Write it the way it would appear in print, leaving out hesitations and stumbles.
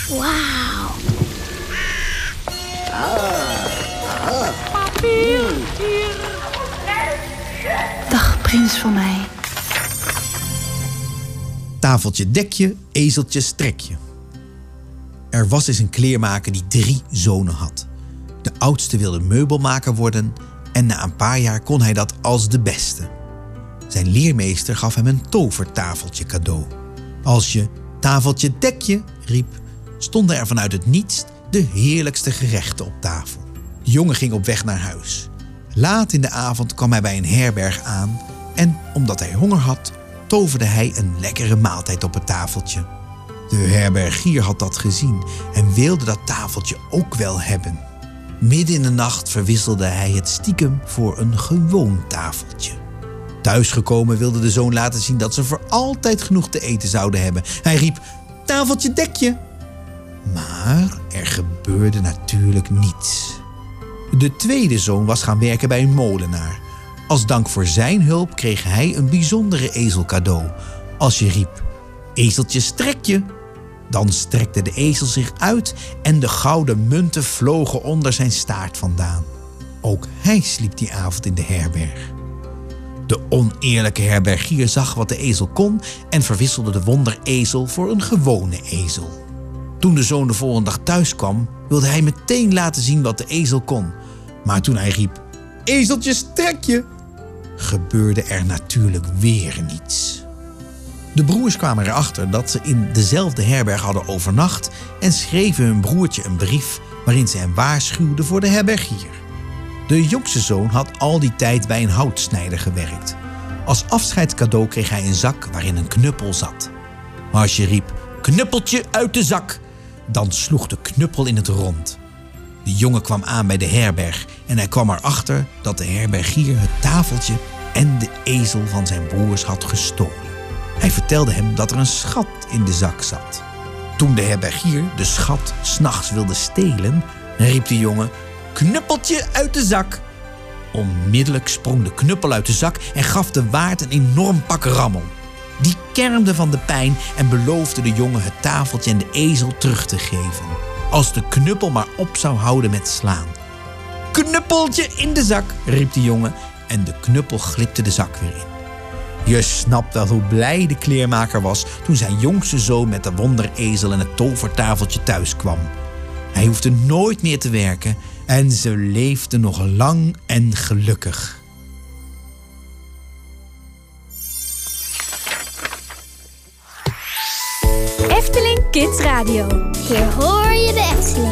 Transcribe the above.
Wauw. Dag, prins van mij. Tafeltje dek je, ezeltje strek je. Er was eens een kleermaker die 3 zonen had. De oudste wilde meubelmaker worden en na een paar jaar kon hij dat als de beste. Zijn leermeester gaf hem een tovertafeltje cadeau. Als je tafeltje dek je riep, stonden er vanuit het niets de heerlijkste gerechten op tafel. De jongen ging op weg naar huis. Laat in de avond kwam hij bij een herberg aan en omdat hij honger had, toverde hij een lekkere maaltijd op het tafeltje. De herbergier had dat gezien en wilde dat tafeltje ook wel hebben. Midden in de nacht verwisselde hij het stiekem voor een gewoon tafeltje. Thuisgekomen wilde de zoon laten zien dat ze voor altijd genoeg te eten zouden hebben. Hij riep, tafeltje dek je. Maar er gebeurde natuurlijk niets. De tweede zoon was gaan werken bij een molenaar. Als dank voor zijn hulp kreeg hij een bijzondere ezel cadeau. Als je riep, ezeltje strek je, dan strekte de ezel zich uit en de gouden munten vlogen onder zijn staart vandaan. Ook hij sliep die avond in de herberg. De oneerlijke herbergier zag wat de ezel kon en verwisselde de wonderezel voor een gewone ezel. Toen de zoon de volgende dag thuis kwam, wilde hij meteen laten zien wat de ezel kon. Maar toen hij riep, ezeltje strek je, gebeurde er natuurlijk weer niets. De broers kwamen erachter dat ze in dezelfde herberg hadden overnacht en schreven hun broertje een brief waarin ze hem waarschuwden voor de herbergier. De jongste zoon had al die tijd bij een houtsnijder gewerkt. Als afscheidscadeau kreeg hij een zak waarin een knuppel zat. Maar als je riep, knuppeltje uit de zak, dan sloeg de knuppel in het rond. De jongen kwam aan bij de herberg en hij kwam erachter dat de herbergier het tafeltje en de ezel van zijn broers had gestolen. Hij vertelde hem dat er een schat in de zak zat. Toen de herbergier de schat 's nachts wilde stelen, riep de jongen, knuppeltje uit de zak. Onmiddellijk sprong de knuppel uit de zak en gaf de waard een enorm pak rammel. Die kermde van de pijn en beloofde de jongen het tafeltje en de ezel terug te geven. Als de knuppel maar op zou houden met slaan. Knuppeltje in de zak, riep de jongen en de knuppel glipte de zak weer in. Je snapt wel hoe blij de kleermaker was toen zijn jongste zoon met de wonderezel en het tovertafeltje thuis kwam. Hij hoefde nooit meer te werken en ze leefden nog lang en gelukkig. Efteling Kids Radio. Hier hoor je de Efteling.